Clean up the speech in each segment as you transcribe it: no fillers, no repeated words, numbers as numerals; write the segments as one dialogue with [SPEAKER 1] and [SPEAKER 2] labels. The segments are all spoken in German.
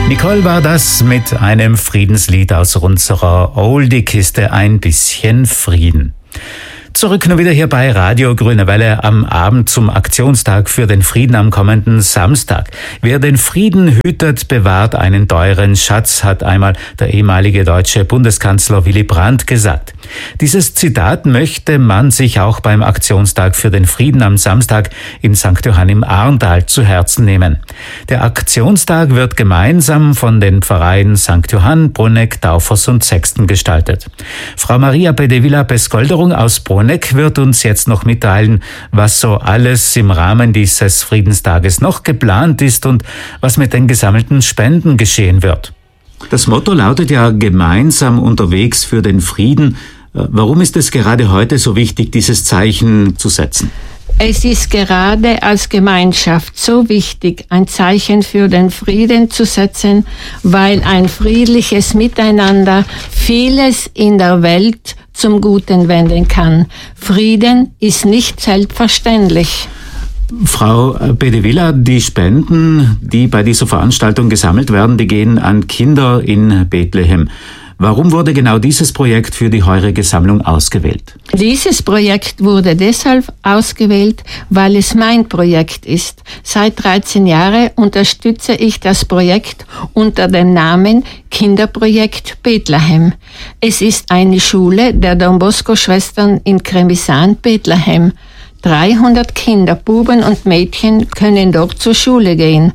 [SPEAKER 1] Nicole war das mit einem Friedenslied aus unserer Oldie-Kiste, ein bisschen Frieden. Zurück nur wieder hier bei Radio Grüne Welle am Abend zum Aktionstag für den Frieden am kommenden Samstag. Wer den Frieden hütet, bewahrt einen teuren Schatz, hat einmal der ehemalige deutsche Bundeskanzler Willy Brandt gesagt. Dieses Zitat möchte man sich auch beim Aktionstag für den Frieden am Samstag in St. Johann im Arntal zu Herzen nehmen. Der Aktionstag wird gemeinsam von den Pfarreien St. Johann, Bruneck, Daufers und Sexten gestaltet. Frau Maria Bedevilla-Peskolderung aus Bruneck wird uns jetzt noch mitteilen, was so alles im Rahmen dieses Friedenstages noch geplant ist und was mit den gesammelten Spenden geschehen wird. Das Motto lautet ja gemeinsam unterwegs für den Frieden. Warum ist es gerade heute so wichtig, dieses Zeichen zu setzen?
[SPEAKER 2] Es ist gerade als Gemeinschaft so wichtig, ein Zeichen für den Frieden zu setzen, weil ein friedliches Miteinander vieles in der Welt zum Guten wenden kann. Frieden ist nicht selbstverständlich.
[SPEAKER 1] Frau Bedevilla, die Spenden, die bei dieser Veranstaltung gesammelt werden, die gehen an Kinder in Bethlehem. Warum wurde genau dieses Projekt für die heurige Sammlung ausgewählt?
[SPEAKER 2] Dieses Projekt wurde deshalb ausgewählt, weil es mein Projekt ist. Seit 13 Jahren unterstütze ich das Projekt unter dem Namen Kinderprojekt Bethlehem. Es ist eine Schule der Don Bosco-Schwestern in Kremisan, Bethlehem. 300 Kinder, Buben und Mädchen können dort zur Schule gehen,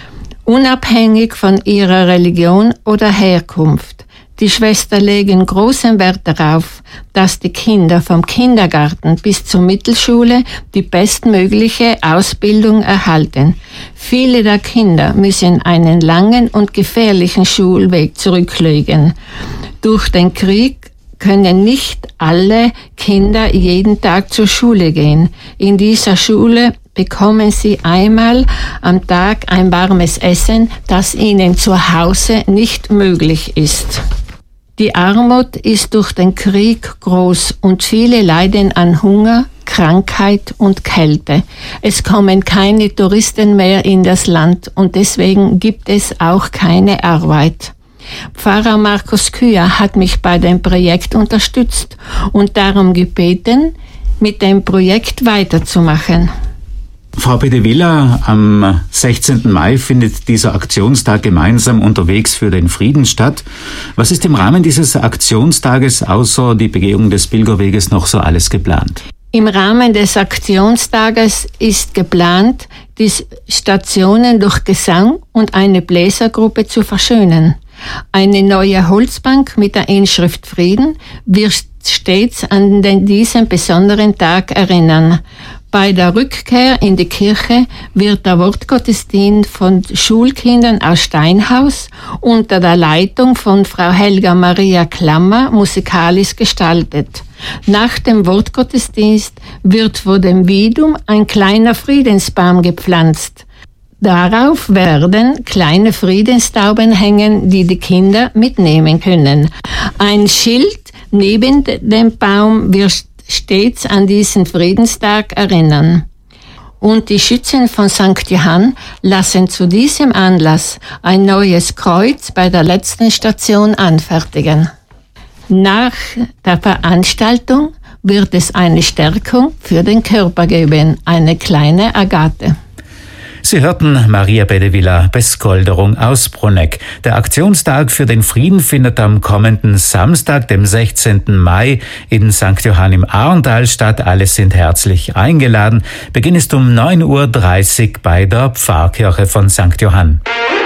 [SPEAKER 2] unabhängig von ihrer Religion oder Herkunft. Die Schwestern legen großen Wert darauf, dass die Kinder vom Kindergarten bis zur Mittelschule die bestmögliche Ausbildung erhalten. Viele der Kinder müssen einen langen und gefährlichen Schulweg zurücklegen. Durch den Krieg können nicht alle Kinder jeden Tag zur Schule gehen. In dieser Schule bekommen sie einmal am Tag ein warmes Essen, das ihnen zu Hause nicht möglich ist. Die Armut ist durch den Krieg groß und viele leiden an Hunger, Krankheit und Kälte. Es kommen keine Touristen mehr in das Land und deswegen gibt es auch keine Arbeit. Pfarrer Markus Küher hat mich bei dem Projekt unterstützt und darum gebeten, mit dem Projekt weiterzumachen.
[SPEAKER 1] Frau Bedevilla, am 16. Mai findet dieser Aktionstag gemeinsam unterwegs für den Frieden statt. Was ist im Rahmen dieses Aktionstages außer die Begehung des Pilgerweges noch so alles geplant?
[SPEAKER 2] Im Rahmen des Aktionstages ist geplant, die Stationen durch Gesang und eine Bläsergruppe zu verschönen. Eine neue Holzbank mit der Inschrift Frieden wird stets an diesen besonderen Tag erinnern. Bei der Rückkehr in die Kirche wird der Wortgottesdienst von Schulkindern aus Steinhaus unter der Leitung von Frau Helga Maria Klammer musikalisch gestaltet. Nach dem Wortgottesdienst wird vor dem Widum ein kleiner Friedensbaum gepflanzt. Darauf werden kleine Friedenstauben hängen, die die Kinder mitnehmen können. Ein Schild neben dem Baum wird stets an diesen Friedenstag erinnern. Und die Schützen von St. Johann lassen zu diesem Anlass ein neues Kreuz bei der letzten Station anfertigen. Nach der Veranstaltung wird es eine Stärkung für den Körper geben, eine kleine Agathe.
[SPEAKER 1] Sie hörten Maria Bedevilla-Peskolderung aus Bruneck. Der Aktionstag für den Frieden findet am kommenden Samstag, dem 16. Mai, in St. Johann im Arntal statt. Alle sind herzlich eingeladen. Beginn ist um 9:30 Uhr bei der Pfarrkirche von St. Johann.